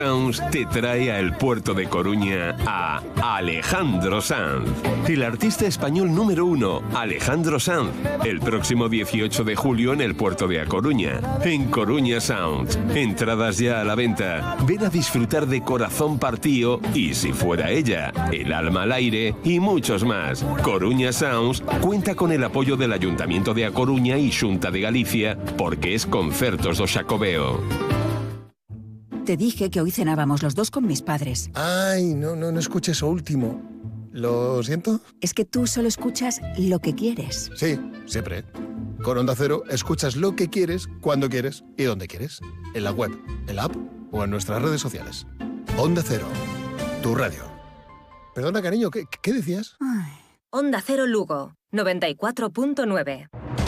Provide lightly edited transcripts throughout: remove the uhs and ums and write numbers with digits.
Sounds te trae al puerto de Coruña a Alejandro Sanz. El artista español número 1, Alejandro Sanz, el próximo 18 de julio en el puerto de A Coruña, en Coruña Sounds. Entradas ya a la venta. Ven a disfrutar de Corazón Partío y Si Fuera Ella, El Alma al Aire y muchos más. Coruña Sounds cuenta con el apoyo del Ayuntamiento de A Coruña y Xunta de Galicia porque es Concertos do Xacobeo. Te dije que hoy cenábamos los dos con mis padres. Ay, no escuché eso último. ¿Lo siento? Es que tú solo escuchas lo que quieres. Sí, siempre. Con Onda Cero escuchas lo que quieres, cuando quieres y donde quieres. En la web, en la app o en nuestras redes sociales. Onda Cero, tu radio. Perdona, cariño, ¿qué decías? Ay. Onda Cero Lugo, 94.9.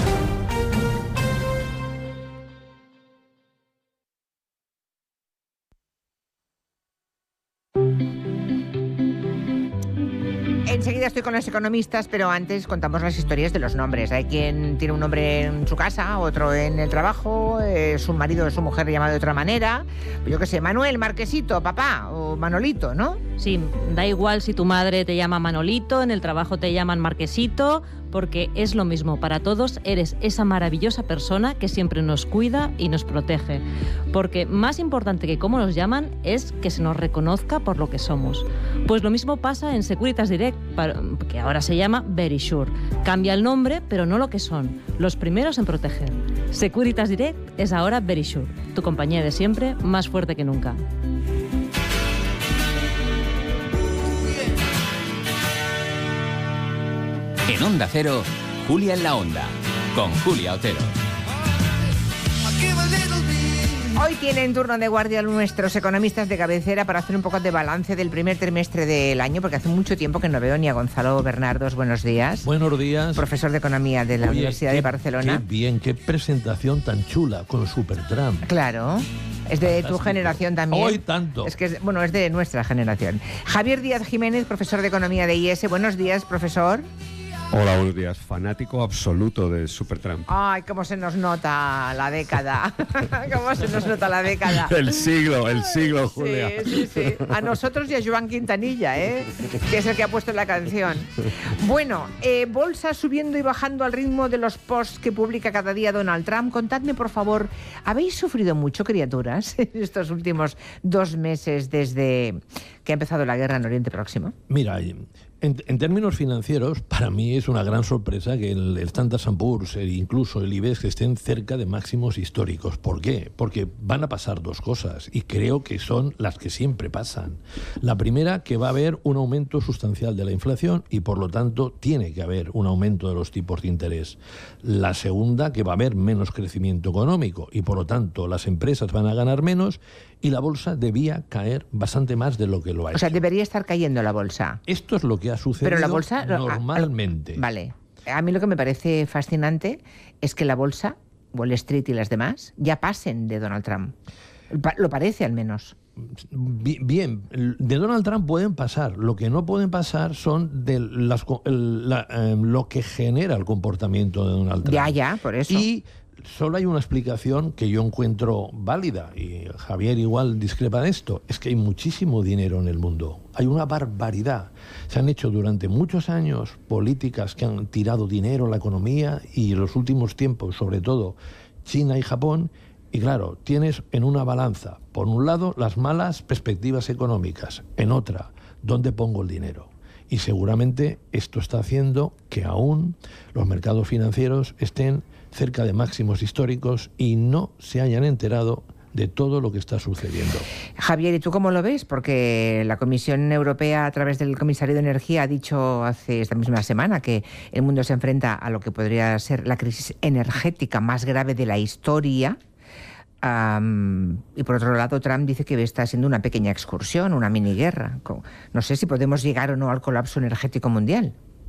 Enseguida estoy con los economistas, pero antes contamos las historias de los nombres. Hay quien tiene un nombre en su casa, otro en el trabajo, su marido o su mujer llamado de otra manera. Yo qué sé, Manuel, Marquesito, papá o Manolito, ¿no? Sí, da igual si tu madre te llama Manolito, en el trabajo te llaman Marquesito, porque es lo mismo para todos. Eres esa maravillosa persona que siempre nos cuida y nos protege. Porque más importante que cómo nos llaman es que se nos reconozca por lo que somos. Pues lo mismo pasa en Securitas Direct, que ahora se llama Verisure. Cambia el nombre, pero no lo que son. Los primeros en proteger. Securitas Direct es ahora Verisure, tu compañía de siempre, más fuerte que nunca. En Onda Cero, Julia en la Onda, con Julia Otero. Hoy tienen turno de guardia nuestros economistas de cabecera para hacer un poco de balance del primer trimestre del año, porque hace mucho tiempo que no veo ni a Gonzalo Bernardos. Buenos días. Buenos días. Profesor de Economía de la Universidad de Barcelona. Qué bien, qué presentación tan chula con Supertramp. Claro. Es de tu generación también. Hoy tanto. Es que es de nuestra generación. Javier Díaz Jiménez, profesor de Economía de IES. Buenos días, profesor. Hola, buenos días. Fanático absoluto de Supertramp. Ay, cómo se nos nota la década. Cómo se nos nota la década. El siglo, Julia. Sí. A nosotros y a Joan Quintanilla, que es el que ha puesto la canción. Bueno, bolsa subiendo y bajando al ritmo de los posts que publica cada día Donald Trump. Contadme, por favor, ¿habéis sufrido mucho, criaturas, en estos últimos 2 meses desde que ha empezado la guerra en Oriente Próximo? Mira, en términos financieros, para mí es una gran sorpresa que el Standard & Poor's e incluso el IBEX estén cerca de máximos históricos. ¿Por qué? Porque van a pasar 2 cosas y creo que son las que siempre pasan. La primera, que va a haber un aumento sustancial de la inflación y por lo tanto tiene que haber un aumento de los tipos de interés. La segunda, que va a haber menos crecimiento económico y por lo tanto las empresas van a ganar menos y la bolsa debía caer bastante más de lo que lo ha hecho. O sea, debería estar cayendo la bolsa. Esto es lo que ha sucedido. Pero la bolsa normalmente. Vale. A mí lo que me parece fascinante es que la bolsa, Wall Street y las demás, ya pasen de Donald Trump. Lo parece al menos. Bien, de Donald Trump pueden pasar. Lo que no pueden pasar son de lo que genera el comportamiento de Donald Trump. Ya, por eso. Y solo hay una explicación que yo encuentro válida, y Javier igual discrepa de esto, es que hay muchísimo dinero en el mundo. Hay una barbaridad. Se han hecho durante muchos años políticas que han tirado dinero a la economía y en los últimos tiempos, sobre todo China y Japón, y claro, tienes en una balanza, por un lado, las malas perspectivas económicas, en otra, ¿dónde pongo el dinero? Y seguramente esto está haciendo que aún los mercados financieros estén cerca de máximos históricos y no se hayan enterado de todo lo que está sucediendo. Javier, ¿y tú cómo lo ves? Porque la Comisión Europea, a través del Comisario de Energía, ha dicho hace esta misma semana que el mundo se enfrenta a lo que podría ser la crisis energética más grave de la historia. Y por otro lado, Trump dice que está siendo una pequeña excursión, una mini guerra. No sé si podemos llegar o no al colapso energético mundial.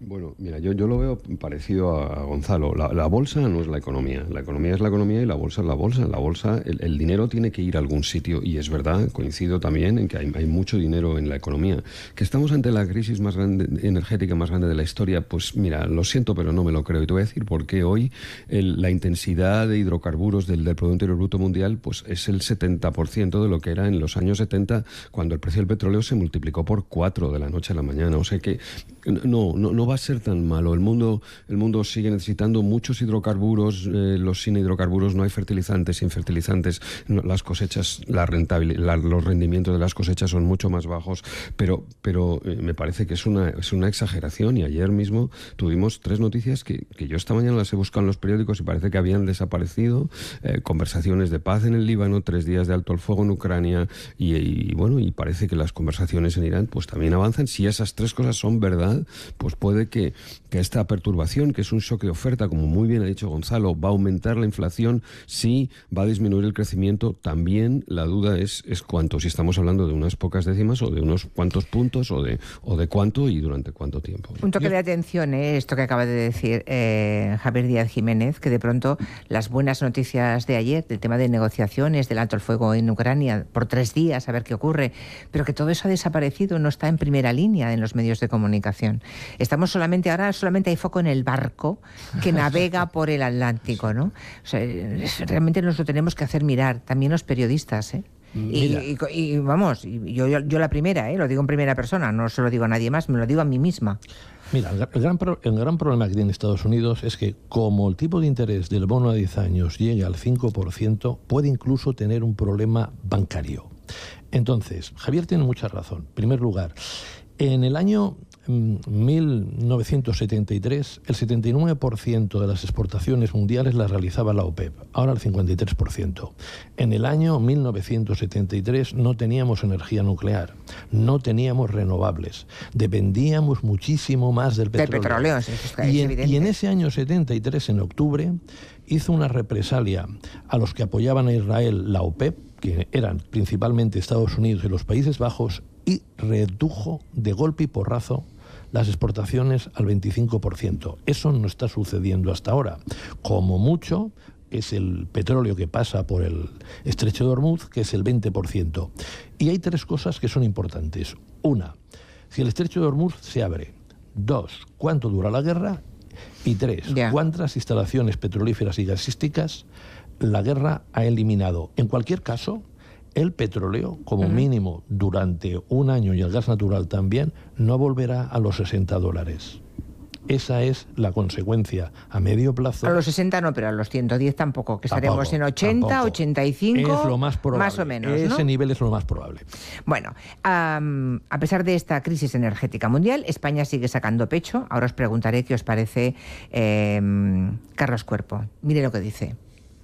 Bueno, mira, yo lo veo parecido a Gonzalo. La bolsa no es la economía. La economía es la economía y la bolsa es la bolsa. En la bolsa el dinero tiene que ir a algún sitio y es verdad, coincido también en que hay mucho dinero en la economía. Que estamos ante la crisis más grande, energética más grande de la historia, pues mira, lo siento, pero no me lo creo. Y te voy a decir por qué hoy la intensidad de hidrocarburos del Producto Interior Bruto Mundial pues es el 70% de lo que era en los años 70, cuando el precio del petróleo se multiplicó por 4 de la noche a la mañana. O sea que no va a ser tan malo. El mundo sigue necesitando muchos hidrocarburos. Los sin hidrocarburos no hay fertilizantes. Sin fertilizantes las cosechas, los rendimientos de las cosechas son mucho más bajos. Pero me parece que es una exageración. Y ayer mismo tuvimos 3 noticias que yo esta mañana las he buscado en los periódicos y parece que habían desaparecido. Conversaciones de paz en el Líbano, 3 días de alto el fuego en Ucrania y parece que las conversaciones en Irán pues también avanzan. Si esas 3 cosas son verdad, pues puede que esta perturbación, que es un shock de oferta, como muy bien ha dicho Gonzalo, va a aumentar la inflación, sí, va a disminuir el crecimiento. También la duda es cuánto, si estamos hablando de unas pocas décimas o de unos cuantos puntos o de cuánto y durante cuánto tiempo. Un toque de atención, esto que acaba de decir Javier Díaz Jiménez, que de pronto las buenas noticias de ayer, del tema de negociaciones, del alto el fuego en Ucrania, por 3 días, a ver qué ocurre, pero que todo eso ha desaparecido, no está en primera línea en los medios de comunicación. Solamente hay foco en el barco que navega por el Atlántico, ¿no? O sea, realmente nos lo tenemos que hacer mirar, también los periodistas, ¿eh? Y vamos, yo la primera, lo digo en primera persona, no se lo digo a nadie más, me lo digo a mí misma. Mira, el gran problema que tiene Estados Unidos es que como el tipo de interés del bono a 10 años llega al 5%, puede incluso tener un problema bancario. Entonces, Javier tiene mucha razón. En primer lugar, en el año 1973, el 79% de las exportaciones mundiales las realizaba la OPEP, ahora el 53%. En el año 1973 no teníamos energía nuclear, no teníamos renovables, dependíamos muchísimo más del petróleo. Y en ese año 73, en octubre, hizo una represalia a los que apoyaban a Israel, la OPEP, que eran principalmente Estados Unidos y los Países Bajos, y redujo de golpe y porrazo las exportaciones al 25%. Eso no está sucediendo hasta ahora. Como mucho es el petróleo que pasa por el estrecho de Hormuz, que es el 20%. Y hay 3 cosas que son importantes. 1, si el estrecho de Hormuz se abre. 2, cuánto dura la guerra. Y 3, cuántas instalaciones petrolíferas y gasísticas la guerra ha eliminado. En cualquier caso, el petróleo, como mínimo durante un año, y el gas natural también, no volverá a los $60. Esa es la consecuencia a medio plazo. A los 60 no, pero a los 110 tampoco, que estaremos en 80, tampoco. 85, es lo más probable. Más o menos, ¿no? Ese nivel es lo más probable. Bueno, a pesar de esta crisis energética mundial, España sigue sacando pecho. Ahora os preguntaré qué os parece Carlos Cuerpo. Mire lo que dice.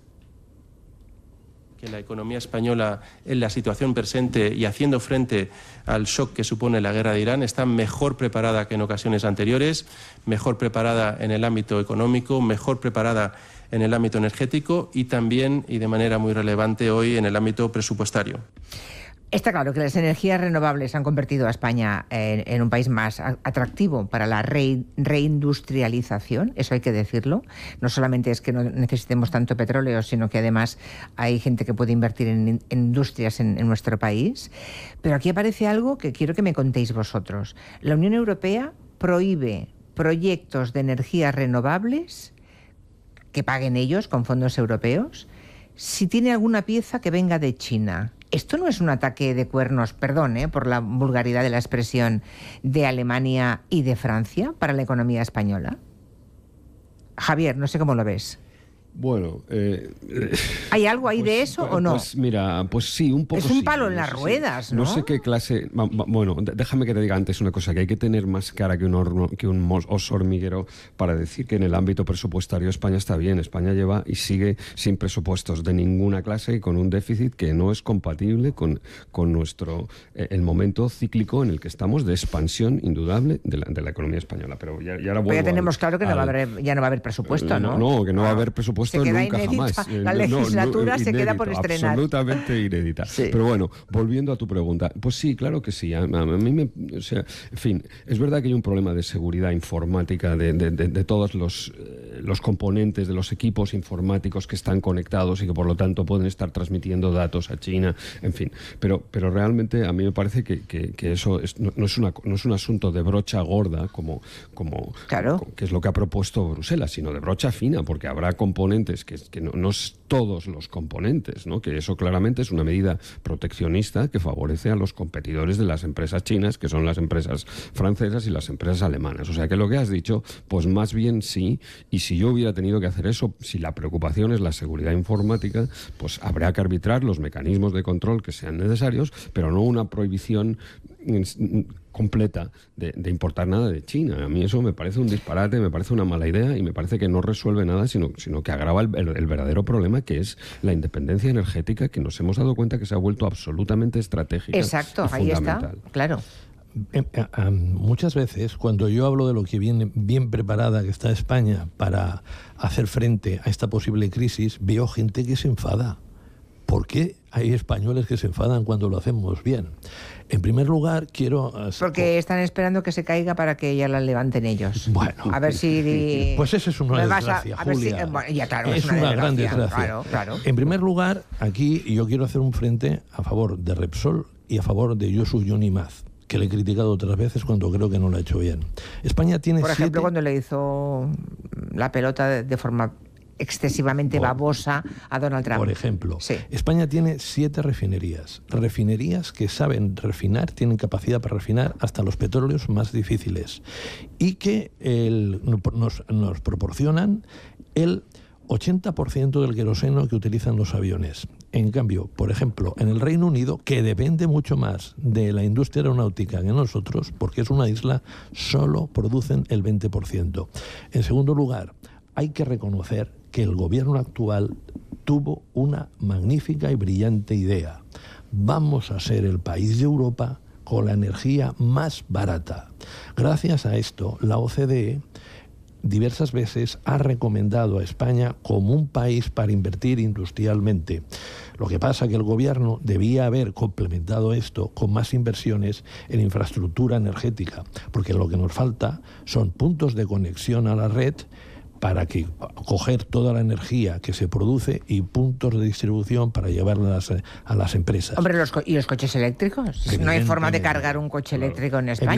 Que la economía española, en la situación presente y haciendo frente al shock que supone la guerra de Irán, está mejor preparada que en ocasiones anteriores, mejor preparada en el ámbito económico, mejor preparada en el ámbito energético y también, y de manera muy relevante hoy, en el ámbito presupuestario. Está claro que las energías renovables han convertido a España en un país más atractivo para la reindustrialización, eso hay que decirlo. No solamente es que no necesitemos tanto petróleo, sino que además hay gente que puede invertir en industrias en nuestro país. Pero aquí aparece algo que quiero que me contéis vosotros. La Unión Europea prohíbe proyectos de energías renovables que paguen ellos con fondos europeos si tiene alguna pieza que venga de China. ¿Esto no es un ataque de cuernos, perdón, por la vulgaridad de la expresión, de Alemania y de Francia para la economía española? Javier, no sé cómo lo ves. Bueno, ¿hay algo ahí de eso o no? Pues mira, pues sí, un poco. Es un palo en las ruedas, ¿no? No sé qué clase. Bueno, déjame que te diga antes una cosa, que hay que tener más cara que un oso hormiguero para decir que en el ámbito presupuestario España está bien. España lleva y sigue sin presupuestos de ninguna clase y con un déficit que no es compatible con nuestro el momento cíclico en el que estamos de expansión indudable de la economía española. Pero ya tenemos claro que ya no va a haber presupuesto, ¿no? No, que no va a haber presupuesto puesto se queda nunca inédita. jamás. La legislatura se queda por estrenar. Absolutamente inédita. Sí. Pero bueno, volviendo a tu pregunta, pues sí, claro que sí. A mí o sea, en fin, es verdad que hay un problema de seguridad informática de todos los componentes de los equipos informáticos que están conectados y que por lo tanto pueden estar transmitiendo datos a China, en fin. Pero realmente a mí me parece que eso no es un asunto de brocha gorda como claro, que es lo que ha propuesto Bruselas, sino de brocha fina, porque habrá componentes que no es todos los componentes, ¿no? Que eso claramente es una medida proteccionista que favorece a los competidores de las empresas chinas, que son las empresas francesas y las empresas alemanas. O sea que lo que has dicho, pues más bien sí, y si yo hubiera tenido que hacer eso, si la preocupación es la seguridad informática, pues habrá que arbitrar los mecanismos de control que sean necesarios, pero no una prohibición completa de importar nada de China. A mí eso me parece un disparate, me parece una mala idea y me parece que no resuelve nada, sino que agrava el verdadero problema, que es la independencia energética, que nos hemos dado cuenta que se ha vuelto absolutamente estratégica. Exacto, ahí está, claro. Muchas veces, cuando yo hablo de lo que viene bien preparada que está España para hacer frente a esta posible crisis, veo gente que se enfada. ¿Por qué hay españoles que se enfadan cuando lo hacemos bien? En primer lugar, quiero... Porque están esperando que se caiga para que ya la levanten ellos. Bueno. A ver si... Pues esa es una desgracia, Julia. Bueno, ya, claro, es una gran desgracia. Claro. En primer lugar, aquí yo quiero hacer un frente a favor de Repsol y a favor de Josu Jon Imaz, que le he criticado otras veces cuando creo que no lo ha hecho bien. España tiene Por ejemplo, cuando le hizo la pelota de forma excesivamente babosa a Donald Trump. Por ejemplo, sí. España tiene 7 refinerías. Refinerías que saben refinar, tienen capacidad para refinar hasta los petróleos más difíciles y que nos proporcionan el 80% del queroseno que utilizan los aviones. En cambio, por ejemplo, en el Reino Unido, que depende mucho más de la industria aeronáutica que nosotros, porque es una isla, solo producen el 20%. En segundo lugar, hay que reconocer que el gobierno actual tuvo una magnífica y brillante idea. Vamos a ser el país de Europa con la energía más barata. Gracias a esto, la OCDE diversas veces ha recomendado a España como un país para invertir industrialmente. Lo que pasa es que el gobierno debía haber complementado esto con más inversiones en infraestructura energética, porque lo que nos falta son puntos de conexión a la red para coger toda la energía que se produce y puntos de distribución para llevarla a las empresas. Hombre, ¿y los coches eléctricos? No hay forma de cargar un coche eléctrico en España.